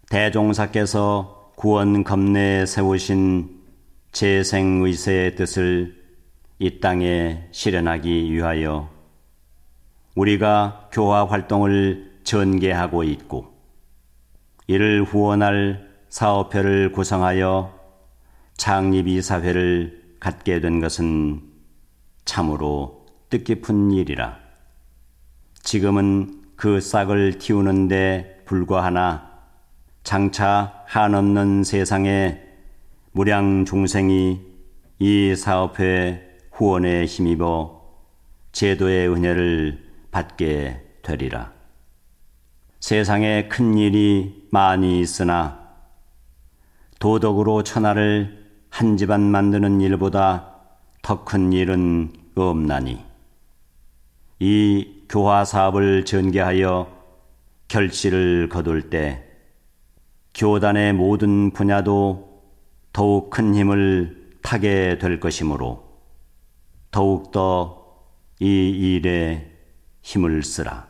대종사께서 구원 겁내에 세우신 재생의세의 뜻을 이 땅에 실현하기 위하여 우리가 교화 활동을 전개하고 있고, 이를 후원할 사업회를 구성하여 창립이사회를 갖게 된 것은 참으로 뜻깊은 일이라. 지금은 그 싹을 틔우는 데 불과하나 장차 한없는 세상에 무량 중생이 이 사업회 후원에 힘입어 제도의 은혜를 받게 되리라. 세상에 큰 일이 많이 있으나 도덕으로 천하를 한 집안 만드는 일보다 더 큰 일은 없나니, 이 교화 사업을 전개하여 결실을 거둘 때 교단의 모든 분야도 더욱 큰 힘을 타게 될 것이므로 더욱더 이 일에 힘을 쓰라.